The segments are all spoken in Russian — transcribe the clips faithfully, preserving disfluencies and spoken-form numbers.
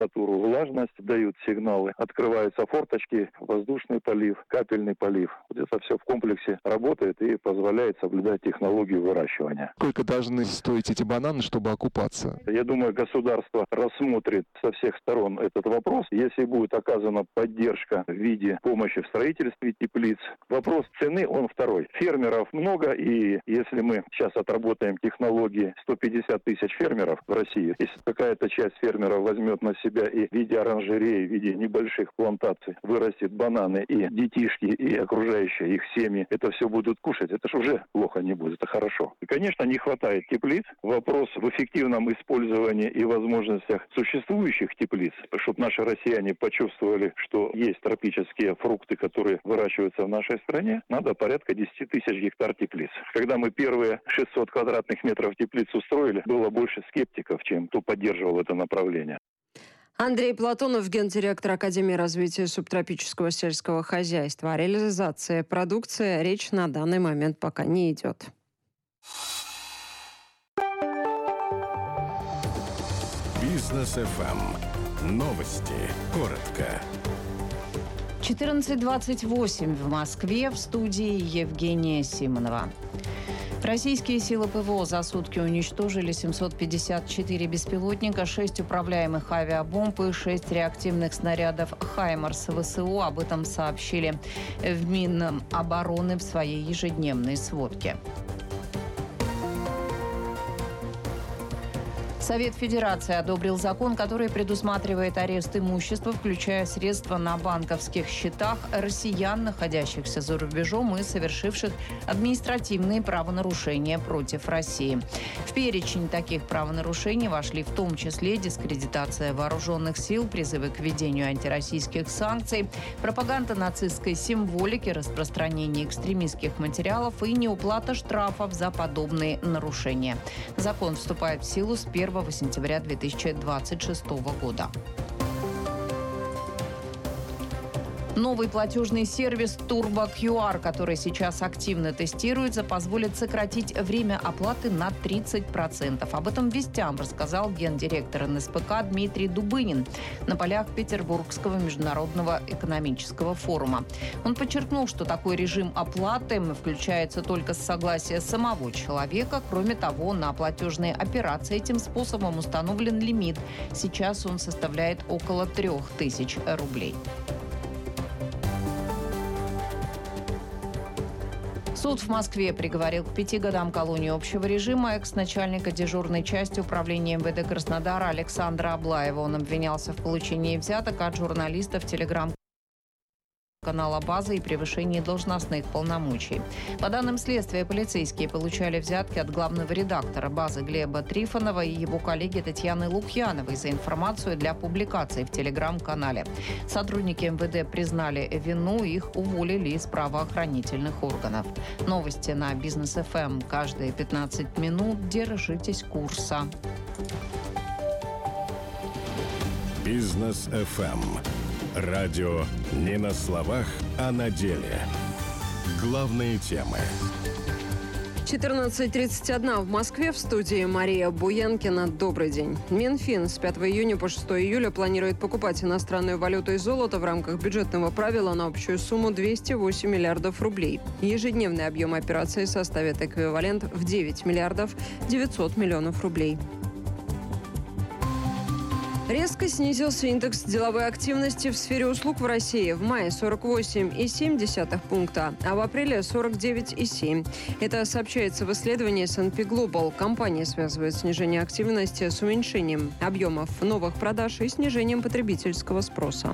температуру, влажность, дают сигналы. Открываются форточки, воздушный полив, капельный полив. Вот это все в комплексе работает и позволяет соблюдать технологию выращивания. Сколько должны стоить эти бананы, чтобы окупаться? Я думаю, государство рассмотрит со всех сторон этот вопрос. Если будет оказана поддержка в виде помощи в строительстве теплиц, вопрос цены, он второй. Фермеров много, и если мы сейчас отработаем технологии сто пятьдесят тысяч фермеров в России, если какая-то часть фермеров возьмет на себя и в виде оранжереи, в виде небольших плантаций вырастет бананы, и детишки, и окружающие их семьи это все будут кушать, это же уже плохо не будет, это хорошо. И, конечно, не хватает теплиц. Вопрос в эффективном использовании и возможностях существующих теплиц, чтобы наши россияне почувствовали, что есть тропические фрукты, которые выращиваются в нашей стране, надо порядка десять тысяч гектар теплиц. Когда мы первые шестьсот квадратных метров теплиц устроили, было больше скептиков, чем кто поддерживал это направление. Андрей Платонов, гендиректор Академии развития субтропического сельского хозяйства. О реализации продукции речь на данный момент пока не идет. Бизнес эф эм. Новости. Коротко. четырнадцать двадцать восемь в Москве, в студии Евгения Симонова. Российские силы ПВО за сутки уничтожили семьсот пятьдесят четыре беспилотника, шесть управляемых авиабомб и шесть реактивных снарядов «Хаймарс» ВСУ. Об этом сообщили в Минобороны в своей ежедневной сводке. Совет Федерации одобрил закон, который предусматривает арест имущества, включая средства на банковских счетах россиян, находящихся за рубежом и совершивших административные правонарушения против России. В перечень таких правонарушений вошли в том числе дискредитация вооруженных сил, призывы к введению антироссийских санкций, пропаганда нацистской символики, распространение экстремистских материалов и неуплата штрафов за подобные нарушения. Закон вступает в силу с первого сентября две тысячи двадцать шестого года. Новый платежный сервис TurboQR, который сейчас активно тестируется, позволит сократить время оплаты на тридцать процентов. Об этом «Вестям» рассказал гендиректор эн эс пэ ка Дмитрий Дубынин на полях Петербургского международного экономического форума. Он подчеркнул, что такой режим оплаты включается только с согласия самого человека. Кроме того, на платежные операции этим способом установлен лимит. Сейчас он составляет около трех тысяч рублей. Суд в Москве приговорил к пяти годам колонии общего режима экс-начальника дежурной части управления эм вэ дэ Краснодара Александра Аблаева. Он обвинялся в получении взяток от журналистов телеграм канала «База» и превышении должностных полномочий. По данным следствия, полицейские получали взятки от главного редактора «Базы» Глеба Трифонова и его коллеги Татьяны Лукьяновой за информацию для публикаций в телеграм-канале. Сотрудники эм вэ дэ признали вину, их уволили из правоохранительных органов. Новости на Бизнес эф эм. Каждые пятнадцать минут держитесь курса. Бизнес эф эм. Радио не на словах, а на деле. Главные темы. четырнадцать тридцать один в Москве, в студии Мария Буенкина. Добрый день. Минфин с пятого июня по шестого июля планирует покупать иностранную валюту и золото в рамках бюджетного правила на общую сумму двести восемь миллиардов рублей. Ежедневный объем операции составит эквивалент в девять миллиардов девятьсот миллионов рублей. Резко снизился индекс деловой активности в сфере услуг в России. В мае сорок восемь целых семь десятых пункта, а в апреле сорок девять целых семь. Это сообщается в исследовании эс энд пи Global. Компания связывает снижение активности с уменьшением объемов новых продаж и снижением потребительского спроса.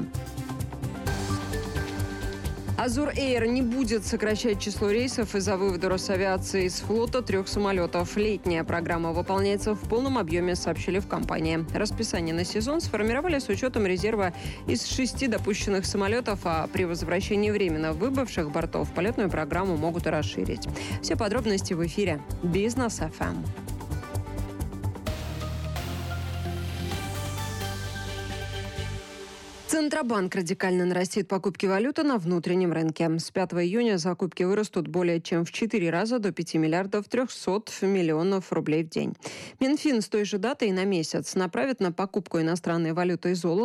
Азур Эйр не будет сокращать число рейсов из-за вывода Росавиации из флота трех самолетов. Летняя программа выполняется в полном объеме, сообщили в компании. Расписание на сезон сформировали с учетом резерва из шести допущенных самолетов, а при возвращении временно выбывших бортов полетную программу могут и расширить. Все подробности в эфире Бизнес эф эм. Центробанк радикально нарастит покупки валюты на внутреннем рынке. С пятого июня закупки вырастут более чем в четыре раза до пяти миллиардов трехсот миллионов рублей в день. Минфин с той же датой на месяц направит на покупку иностранной валюты и золота